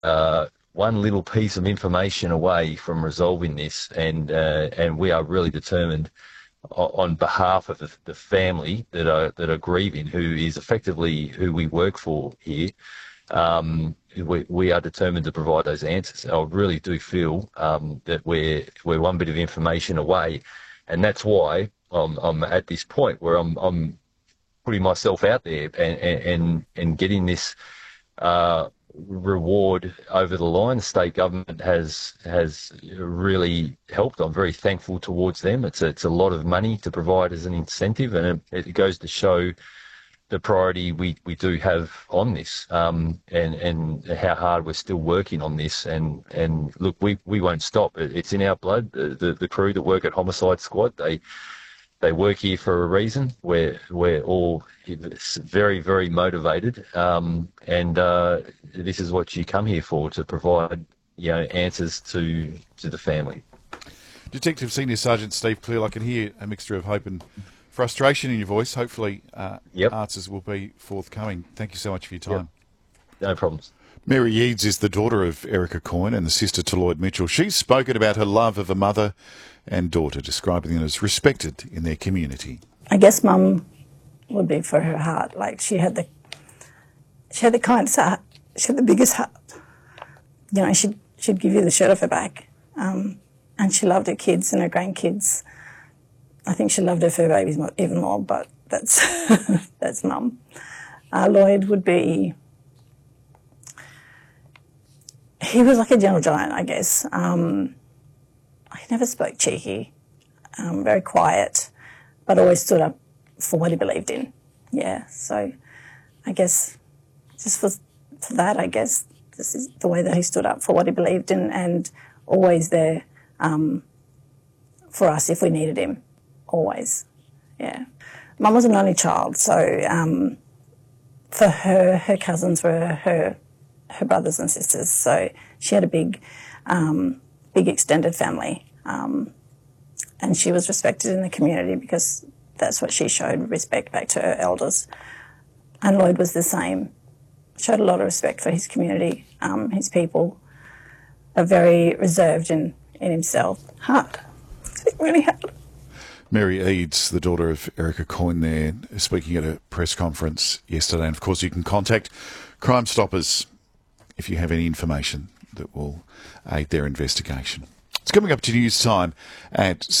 one little piece of information away from resolving this, and we are really determined on behalf of the family that are grieving, who is effectively who we work for here. We are determined to provide those answers. I really do feel that we're one bit of information away, and that's why I'm at this point where I'm putting myself out there and getting this reward over the line. The state government has really helped. I'm very thankful towards them. It's a lot of money to provide as an incentive, and it goes to show the priority we do have on this, and how hard we're still working on this. And look, we won't stop. It's in our blood. The crew that work at Homicide Squad, they work here for a reason. We're all very, very motivated, and this is what you come here for, to provide answers to the family. Detective Senior Sergeant Steve Cleal, I can hear a mixture of hope and frustration in your voice. Hopefully, answers will be forthcoming. Thank you so much for your time. Yep. No problems. Mary Yeads is the daughter of Erica Coyne and the sister to Lloyd Mitchell. She's spoken about her love of a mother and daughter, describing them as respected in their community. I guess Mum would be for her heart. Like, she had the kindest heart. She had the biggest heart. She'd give you the shirt off her back. And she loved her kids and her grandkids. I think she loved her fur babies even more, but that's that's Mum. Lloyd would be... He was like a gentle giant, I guess. He never spoke cheeky, very quiet, but always stood up for what he believed in. Yeah, so I guess just for that, I guess this is the way that he stood up for what he believed in, and always there for us if we needed him, always. Yeah. Mum was an only child, so for her cousins were her brothers and sisters, so she had a big extended family, and she was respected in the community because that's what she showed, respect back to her elders. And Lloyd was the same, showed a lot of respect for his community, his people, are very reserved in himself. Hard. It's really hard. Mary Eads, the daughter of Erica Coyne there, speaking at a press conference yesterday. And of course you can contact Crime Stoppers if you have any information that will aid their investigation. It's coming up to news time at